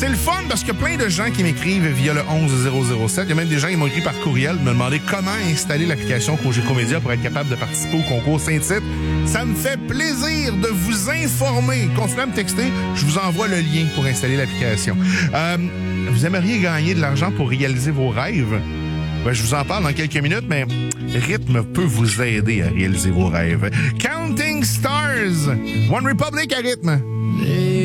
C'est le fun parce qu'il y a plein de gens qui m'écrivent via le 11007. Il y a même des gens qui m'ont écrit par courriel me demander comment installer l'application Cogeco Média pour être capable de participer au concours Saint-Tite. Ça me fait plaisir de vous informer. Continuez à me texter, je vous envoie le lien pour installer l'application. Vous aimeriez gagner de l'argent pour réaliser vos rêves? Ben, je vous en parle dans quelques minutes, mais Rythme peut vous aider à réaliser vos rêves. Counting Stars, One Republic à Rythme.